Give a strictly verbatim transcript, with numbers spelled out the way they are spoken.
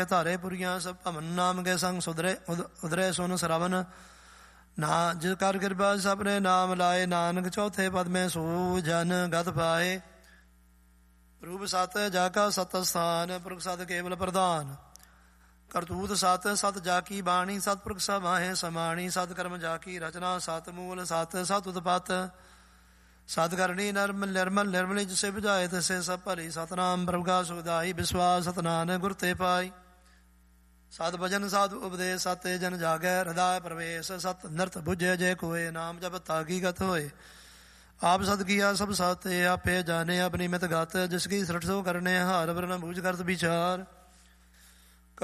ਧਾਰੇ ਪੁਰੀਆਂ ਸਭ ਭਵਨ ਨਾਮ ਕੇ ਸੰਗ ਸੁਧਰੇ ਉਧਰੇ ਸੁਨ ਸਰਵਨ ਨਾ ਜਿਸ ਕਰ ਕਿਰਪਾ ਸਭਨੇ ਨਾਮ ਲਾਏ ਨਾਨਕ ਚੌਥੇ ਪਦ ਮੈਂ ਸੋ ਜਨ ਗਤ ਪਾਏ ਰੂਪ ਸਤ ਜਾ ਕਾ ਸਤ ਸਥਾਨ ਪੁਰਖ ਸਤ ਕੇਵਲ ਪ੍ਰਧਾਨ ਕਰਤੂਤ ਸਤ ਸਤ ਜਾ ਕੀ ਬਾਣੀ ਸਤਿਪੁਰਖ ਸਮਾਹੇ ਸਮਾਣੀ ਸਤ ਕਰਮ ਜਾ ਕੀ ਰਚਨਾ ਸਤ ਮੂਲ ਸਤ ਸਤ ਉਤਪਤ ਸਤ ਕਰਨੀ ਨਰਮ ਨਿਰਮਲ ਨਿਰਮਲੀ ਜਿਸੇ ਬੁਝਾਏ ਤਸੇ ਸਭ ਭਲੀ ਸਤਨਾਮ ਪ੍ਰਭੁਗਾ ਸੁਖਦਾਈ ਵਿਸ਼ਵਾਸ ਸਤਨਾਨ ਗੁਰ ਤੇ ਪਾਈ ਸਤ ਭਜਨ ਸਾਧੂ ਉਪਦੇਸ਼ ਸਤੇ ਜਨ ਜਾਗੈ ਹਿਰਦੈ ਪ੍ਰਵੇਸ਼ ਸਤ ਨਰਤ ਬੁਝੇ ਜੇ ਕੋਏ ਨਾਮ ਜਪ ਤਾਕੀਗਤ ਹੋਏ ਆਪ ਸਤ ਕੀਆ ਸਭ ਸਾਤੇ ਆਪੇ ਜਾਣੇ ਆਪਣੀ ਮਿਤ ਗਤ ਜਿਸ ਕੀ ਸ੍ਰਿਸ਼ਟ ਸੋ ਕਰਨੇ ਹਾਰ ਵਰਨ ਬੂਝ ਕਰਤ ਵਿਚਾਰ